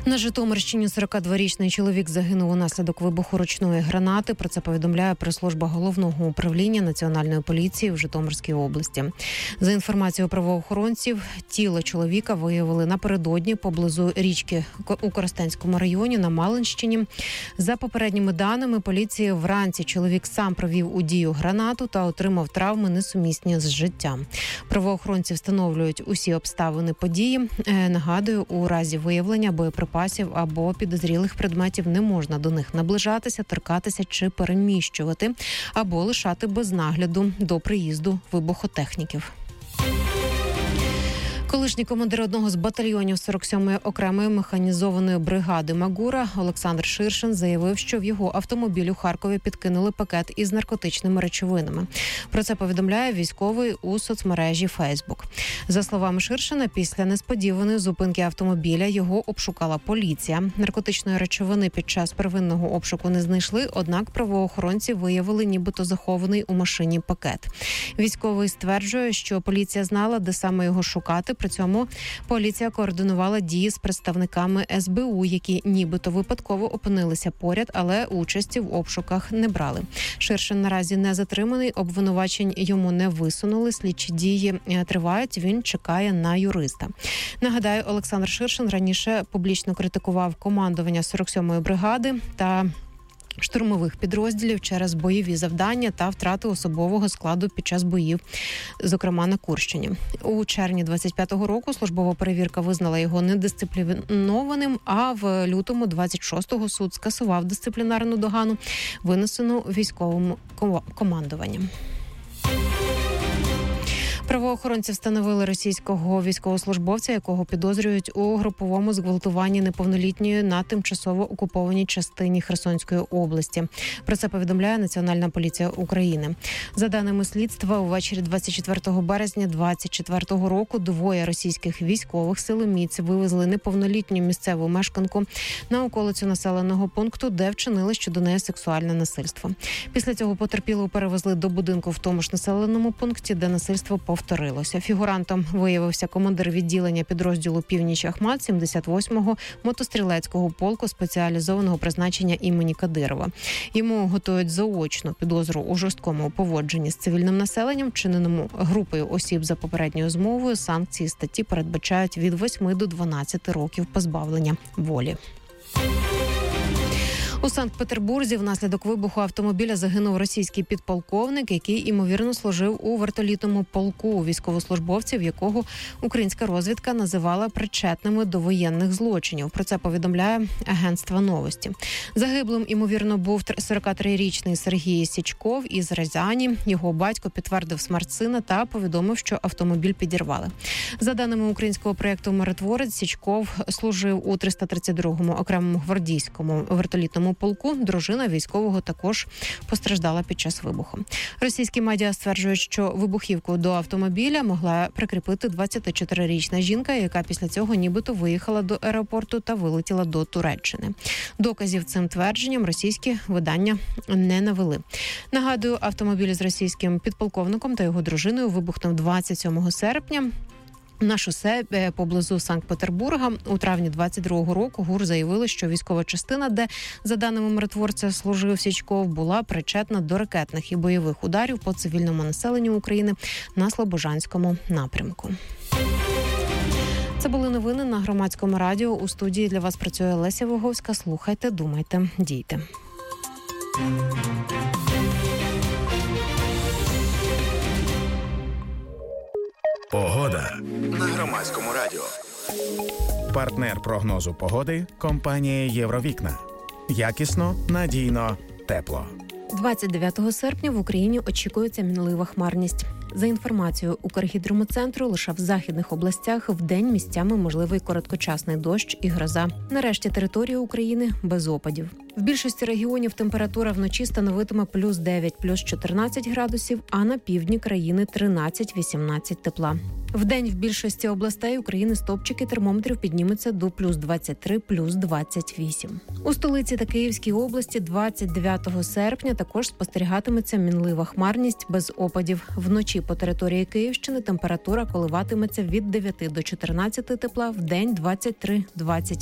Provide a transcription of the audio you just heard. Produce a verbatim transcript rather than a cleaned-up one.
На Житомирщині сорокадворічний чоловік загинув унаслідок вибуху ручної гранати. Про це повідомляє прес-служба Головного управління Національної поліції в Житомирській області. За інформацією правоохоронців, тіло чоловіка виявили напередодні поблизу річки у Коростенському районі на Малинщині. За попередніми даними поліції, вранці чоловік сам провів у дію гранату та отримав травми, несумісні з життям. Правоохоронці встановлюють усі обставини події. Нагадую, у разі виявлення боєприпасів або підозрілих предметів не можна до них наближатися, торкатися чи переміщувати, або лишати без нагляду до приїзду вибухотехніків. Колишній командир одного з батальйонів сорок сьомої окремої механізованої бригади «Магура» Олександр Ширшин заявив, що в його автомобіль у Харкові підкинули пакет із наркотичними речовинами. Про це повідомляє військовий у соцмережі Фейсбук. За словами Ширшина, після несподіваної зупинки автомобіля його обшукала поліція. Наркотичної речовини під час первинного обшуку не знайшли, однак правоохоронці виявили нібито захований у машині пакет. Військовий стверджує, що поліція знала, де саме його шукати. При цьому поліція координувала дії з представниками ес бе у, які нібито випадково опинилися поряд, але участі в обшуках не брали. Ширшин наразі не затриманий, обвинувачень йому не висунули, слідчі дії тривають, він чекає на юриста. Нагадаю, Олександр Ширшин раніше публічно критикував командування сорок сьомої бригади та штурмових підрозділів через бойові завдання та втрати особового складу під час боїв, зокрема на Курщині. У червні двадцять п'ятого року службова перевірка визнала його недисциплінованим, а в лютому двадцять шостого суд скасував дисциплінарну догану, винесену військовим командуванням. Правоохоронці встановили російського військовослужбовця, якого підозрюють у груповому зґвалтуванні неповнолітньої на тимчасово окупованій частині Херсонської області. Про це повідомляє Національна поліція України. За даними слідства, увечері двадцять четвертого березня двадцять четвертого року двоє російських військових силоміць вивезли неповнолітню місцеву мешканку на околицю населеного пункту, де вчинили щодо неї сексуальне насильство. Після цього потерпілу перевезли до будинку в тому ж населеному пункті, де насильство повторилося. Фігурантом виявився командир відділення підрозділу «Північ Ахмат» сімдесят восьмого мотострілецького полку спеціалізованого призначення імені Кадирова. Йому готують заочну підозру у жорсткому поводженні з цивільним населенням, вчиненому групою осіб за попередньою змовою. Санкції статті передбачають від восьми до дванадцяти років позбавлення волі. У Санкт-Петербурзі внаслідок вибуху автомобіля загинув російський підполковник, який, ймовірно, служив у вертолітному полку військовослужбовців, якого українська розвідка називала причетними до воєнних злочинів. Про це повідомляє агентство «Новості». Загиблим, ймовірно, був сорокатрирічний Сергій Січков із Рязані. Його батько підтвердив смерть сина та повідомив, що автомобіль підірвали. За даними українського проєкту «Миротворець», Січков служив у триста тридцять другому окремому гвардійському вертолітному полку. Дружина військового також постраждала під час вибуху. Російські медіа стверджують, що вибухівку до автомобіля могла прикріпити двадцятичотирирічна жінка, яка після цього нібито виїхала до аеропорту та вилетіла до Туреччини. Доказів цим твердженням російські видання не навели. Нагадую, автомобіль з російським підполковником та його дружиною вибухнув двадцять сьомого серпня. На шосе поблизу Санкт-Петербурга у травні двадцять другого року ГУР заявили, що військова частина, де, за даними миротворця, служив Січков, була причетна до ракетних і бойових ударів по цивільному населенню України на Слобожанському напрямку. Це були новини на Громадському радіо. У студії для вас працює Леся Виговська. Слухайте, думайте, дійте. Погода на Громадському радіо. Партнер прогнозу погоди – компанія «Євровікна». Якісно, надійно, тепло. двадцять дев'ятого серпня в Україні очікується мінлива хмарність. За інформацією Укргідромецентру, лише в західних областях вдень місцями можливий короткочасний дощ і гроза. Нарешті територія України без опадів. В більшості регіонів температура вночі становитиме плюс дев'ять, плюс чотирнадцять градусів, а на півдні країни тринадцять-вісімнадцять тепла. Вдень в більшості областей України стопчики термометрів піднімуться до плюс двадцять три, плюс двадцять вісім. У столиці та Київській області двадцять дев'ятого серпня також спостерігатиметься мінлива хмарність без опадів. Вночі по території Київщини температура коливатиметься від дев'яти до чотирнадцяти тепла, вдень двадцять три - двадцять